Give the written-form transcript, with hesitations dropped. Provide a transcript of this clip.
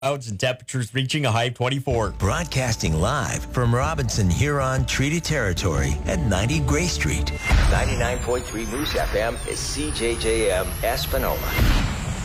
clouds and temperatures reaching a high of 24. Broadcasting live from Robinson Huron Treaty Territory at 90 Gray Street. 99.3 Moose FM is CJJM Espanola.